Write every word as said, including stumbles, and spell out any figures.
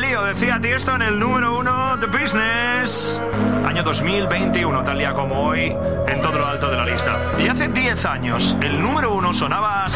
lío, decía Tiesto en el número uno The Business. Año dos mil veintiuno, tal día como hoy, en todo lo alto de la lista. Y hace diez años, el número uno sonaba así.